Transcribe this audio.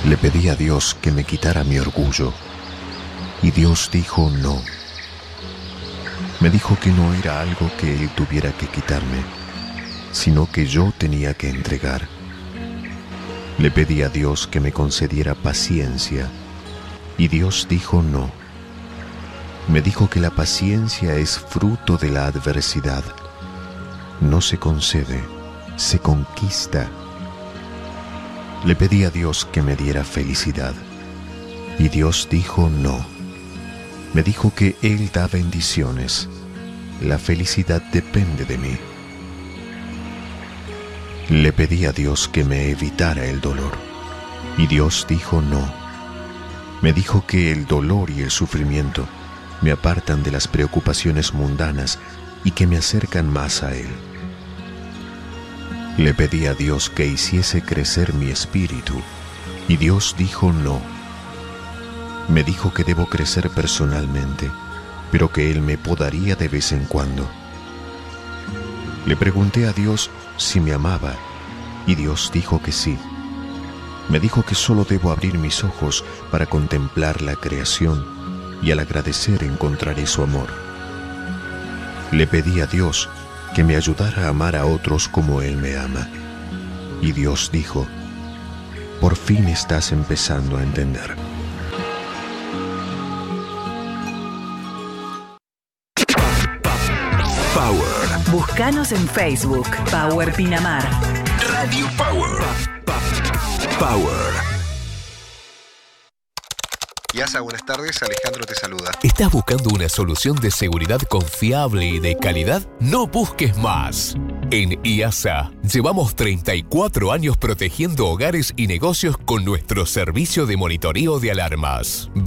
Le pedí a Dios que me quitara mi orgullo, y Dios dijo no. Me dijo que no era algo que Él tuviera que quitarme, sino que yo tenía que entregar. Le pedí a Dios que me concediera paciencia, y Dios dijo no. Me dijo que la paciencia es fruto de la adversidad. No se concede, se conquista. Le pedí a Dios que me diera felicidad, y Dios dijo no. Me dijo que Él da bendiciones. La felicidad depende de mí. Le pedí a Dios que me evitara el dolor, y Dios dijo no. Me dijo que el dolor y el sufrimiento me apartan de las preocupaciones mundanas y que me acercan más a Él. Le pedí a Dios que hiciese crecer mi espíritu, y Dios dijo no. Me dijo que debo crecer personalmente, pero que Él me podaría de vez en cuando. Le pregunté a Dios si me amaba, y Dios dijo que sí. Me dijo que solo debo abrir mis ojos para contemplar la creación, y al agradecer encontraré su amor. Le pedí a Dios que me ayudara a amar a otros como Él me ama, y Dios dijo, por fin estás empezando a entender. Power. Búscanos en Facebook, Power Pinamar. Radio Power. Power. Yasa, buenas tardes. Alejandro te saluda. ¿Estás buscando una solución de seguridad confiable y de calidad? No busques más. En IASA llevamos 34 años protegiendo hogares y negocios con nuestro servicio de monitoreo de alarmas.